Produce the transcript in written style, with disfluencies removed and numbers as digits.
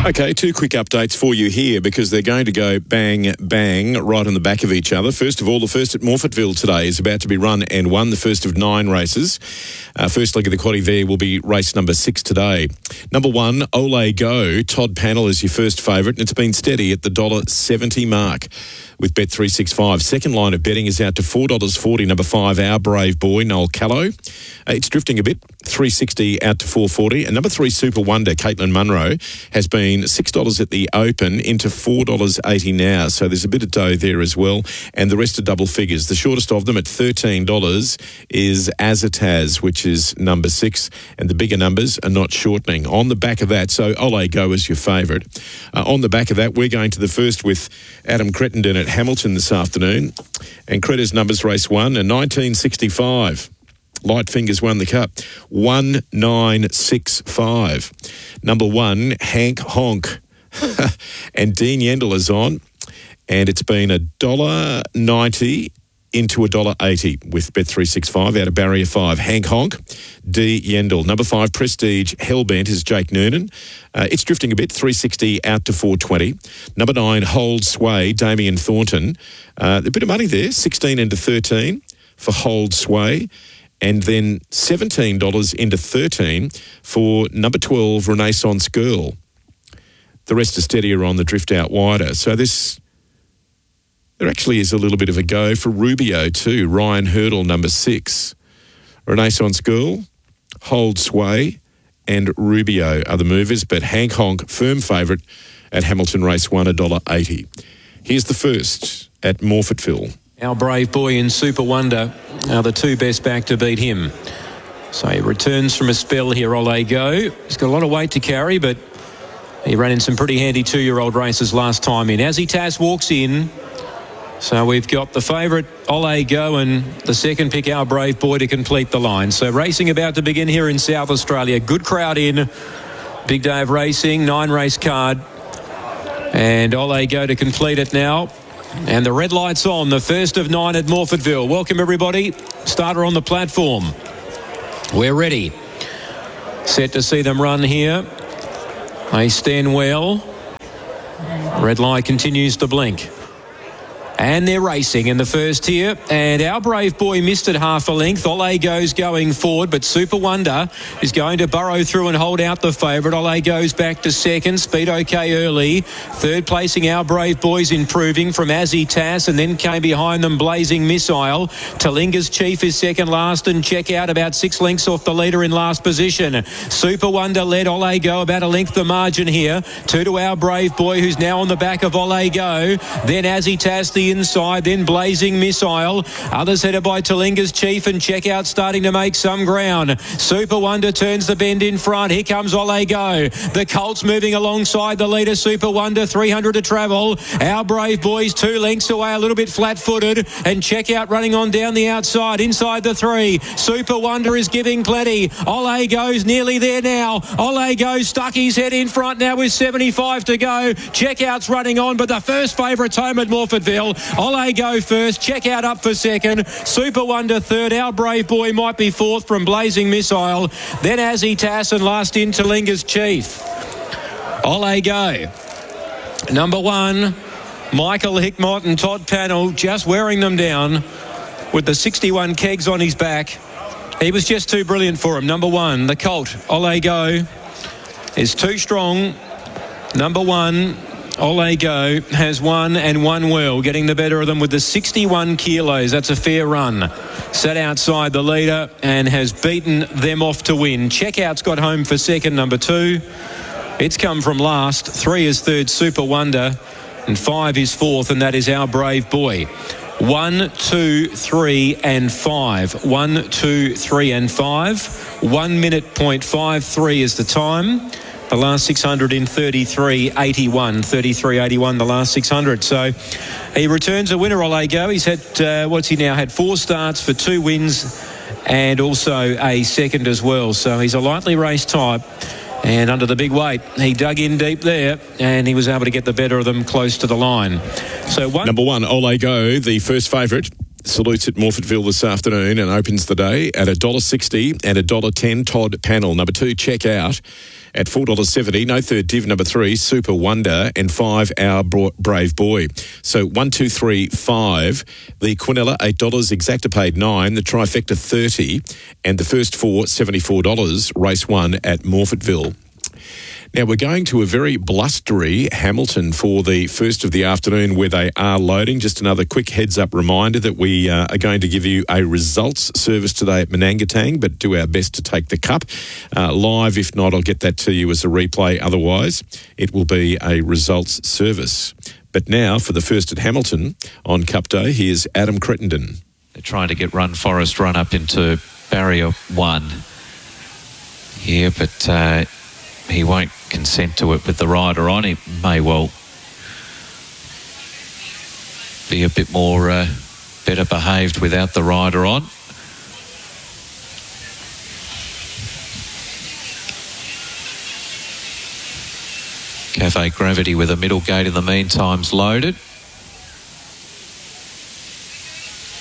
Okay, two quick updates for you here because they're going to go bang, bang right on the back of each other. First of all, the first at Morphettville today is about to be run and won, the first of 9 races. First leg of the quaddie there will be race number 6 today. Number 1, Ole Go. Todd Panel is your first favourite, and it's been steady at the $1.70 mark with Bet365. Second line of betting is out to $4.40. Number 5, Our Brave Boy, Noel Callow. It's drifting a bit, $3.60 out to $4.40. And number 3, Super Wonder, Caitlin Munro, has been $6 at the open into $4.80 now. So there's a bit of dough there as well. And the rest are double figures. The shortest of them at $13 is Azataz, which is number 6. And the bigger numbers are not shortening. On the back of that, so Ole Go is your favourite. On the back of that, we're going to the first with Adam Crittenden at Hamilton this afternoon. And Cretter's numbers race 1 and 1965. Light Fingers won the cup. 1965. Number 1, Hank Honk. And Dean Yendall is on. And it's been $1.90 into $1.80 with Bet365 out of barrier 5. Hank Honk, D. Yendall. Number 5, Prestige Hellbent is Jake Noonan. It's drifting a bit, $3.60 out to $4.20. Number 9, Hold Sway, Damien Thornton. A bit of money there, $16 into $13 for Hold Sway. And then $17 into $13 for number 12, Renaissance Girl. The rest are steadier on the drift out wider. So there actually is a little bit of a go for Rubio too. Ryan Hurdle, number 6. Renaissance Girl, Hold Sway, and Rubio are the movers. But Hank Honk, firm favourite at Hamilton Race 1, $1.80. Here's the first at Morphettville. Our Brave Boy and Super Wonder are the 2 best back to beat him. So he returns from a spell here, Ole Go. He's got a lot of weight to carry, but he ran in some pretty handy 2-year-old races last time in. Azataz walks in. So we've got the favourite, Ole Go, and the second pick, Our Brave Boy, to complete the line. So racing about to begin here in South Australia. Good crowd in. Big day of racing, 9-race card. And Ole Go to complete it now. And the red light's on, the first of 9 at Morphettville. Welcome, everybody. Starter on the platform. We're ready. Set to see them run here. They stand well. Red light continues to blink. And they're racing in the first here. And Our Brave Boy missed it half a length. Ole Go's going forward, but Super Wonder is going to burrow through and hold out the favourite. Ole goes back to second. Speed okay early. Third placing Our Brave Boy's improving from Azataz, and then came behind them Blazing Missile. Talinga's Chief is second last, and Check Out about 6 lengths off the leader in last position. Super Wonder led Ole Go about a length the margin here. 2 to Our Brave Boy, who's now on the back of Ole Go. Then Azataz the inside, then Blazing Missile. Others headed by Talinga's Chief, and Check Out starting to make some ground. Super Wonder turns the bend in front. Here comes Ole Go. The Colts moving alongside the leader, Super Wonder. 300 to travel. Our Brave Boys 2 lengths away, a little bit flat-footed, and Check Out running on down the outside, inside the 3. Super Wonder is giving plenty. Ole Go's nearly there now. Ole Go stuck his head in front now with 75 to go. Check Out's running on, but the first favourite's home at Morphettville. Ole Go first, Check Out up for second, Super Wonder third, Our Brave Boy might be fourth from Blazing Missile, then Azataz, and last in Talinga's Chief. Ole Go. Number 1, Michael Hickmott and Todd Panel just wearing them down with the 61 kegs on his back. He was just too brilliant for him. Number 1, the Colt, Ole Go, is too strong. Number 1, Ole Go has won and won well, getting the better of them with the 61 kilos. That's a fair run. Sat outside the leader and has beaten them off to win. Check Out's got home for second, number 2. It's come from last. 3 is third, Super Wonder, and 5 is fourth, and that is Our Brave Boy. 1, 2, 3 and 5. 1, 2, 3 and 5. 1 minute .53 is the time. The last 600 in 33.81. 33.81 the last 600. So he returns a winner, Ole Go. He's had, had 4 starts for 2 wins and also a second as well. So he's a lightly raced type. And under the big weight, he dug in deep there and he was able to get the better of them close to the line. So Number 1, Ole Go, the first favourite. salutes at Morphettville this afternoon and opens the day at $1.60 and $1.10 Todd Panel. Number 2, Check Out at $4.70. No third div. Number 3, Super Wonder, and 5, Our Brave Boy. So 1, 2, 3, 5. The Quinella $8, Exactapade $9, the Trifecta $30, and the first 4 $74. Race 1 at Morphettville. Now, we're going to a very blustery Hamilton for the first of the afternoon where they are loading. Just another quick heads-up reminder that we are going to give you a results service today at Manangatang, but do our best to take the cup live. If not, I'll get that to you as a replay. Otherwise, it will be a results service. But now, for the first at Hamilton on Cup Day, here's Adam Crittenden. They're trying to get Run Forest run up into barrier 1 here, but he won't consent to it with the rider on. He may well be a bit more better behaved without the rider on. Cafe Gravity with a middle gate in the meantime's loaded.